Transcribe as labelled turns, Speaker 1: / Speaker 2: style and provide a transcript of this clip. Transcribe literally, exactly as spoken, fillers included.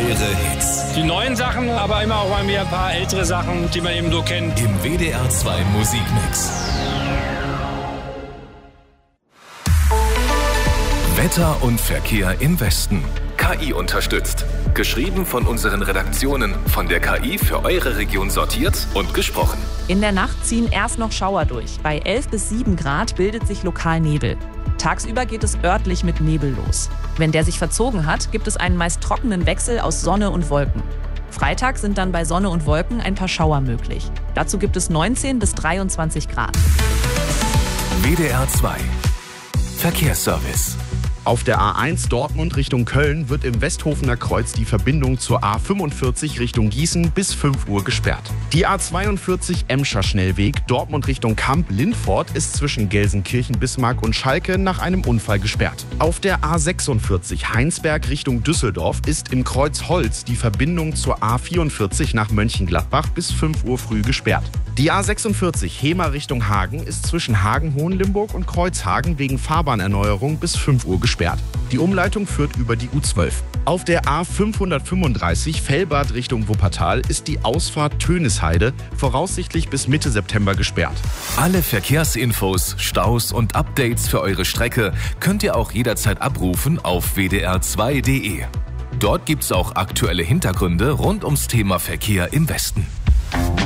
Speaker 1: Populäre Hits.
Speaker 2: Die neuen Sachen, aber immer auch mal wieder ein paar ältere Sachen, die man eben so kennt.
Speaker 1: Im W D R zwei Musikmix. Wetter und Verkehr im Westen. K I unterstützt. Geschrieben von unseren Redaktionen, von der K I für eure Region sortiert und gesprochen.
Speaker 3: In der Nacht ziehen erst noch Schauer durch. Bei elf bis sieben Grad bildet sich lokal Nebel. Tagsüber geht es örtlich mit Nebel los. Wenn der sich verzogen hat, gibt es einen meist trockenen Wechsel aus Sonne und Wolken. Freitag sind dann bei Sonne und Wolken ein paar Schauer möglich. Dazu gibt es neunzehn bis dreiundzwanzig Grad.
Speaker 1: W D R zwei Verkehrsservice.
Speaker 4: Auf der A eins Dortmund Richtung Köln wird im Westhofener Kreuz die Verbindung zur A fünfundvierzig Richtung Gießen bis fünf Uhr gesperrt. Die A zweiundvierzig Emscher Schnellweg Dortmund Richtung Kamp-Lindfort ist zwischen Gelsenkirchen, Bismarck und Schalke nach einem Unfall gesperrt. Auf der A sechsundvierzig Heinsberg Richtung Düsseldorf ist im Kreuz Holz die Verbindung zur A vierundvierzig nach Mönchengladbach bis fünf Uhr früh gesperrt. Die A sechsundvierzig Hemer Richtung Hagen ist zwischen Hagen-Hohenlimburg und Kreuzhagen wegen Fahrbahnerneuerung bis fünf Uhr gesperrt. Die Umleitung führt über die U zwölf. Auf der A fünfhundertfünfunddreißig Fellbad Richtung Wuppertal ist die Ausfahrt Tönisheide voraussichtlich bis Mitte September gesperrt.
Speaker 1: Alle Verkehrsinfos, Staus und Updates für eure Strecke könnt ihr auch jederzeit abrufen auf w d r zwei punkt d e. Dort gibt's auch aktuelle Hintergründe rund ums Thema Verkehr im Westen.